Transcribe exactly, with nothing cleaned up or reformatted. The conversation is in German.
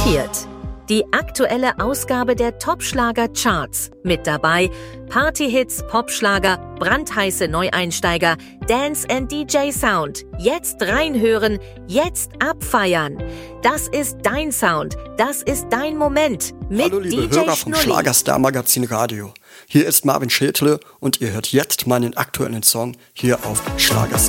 präsentiert die aktuelle Ausgabe der Top-Schlager-Charts. Mit dabei Partyhits, Popschlager, brandheiße Neueinsteiger, Dance and D J Sound. Jetzt reinhören, jetzt abfeiern. Das ist dein Sound, das ist dein Moment. Mit Hallo liebe D J Hörer vom Schnulli. Schlagerstar Magazin Radio. Hier ist Marvin Schädle und ihr hört jetzt meinen aktuellen Song hier auf Schlagerstar.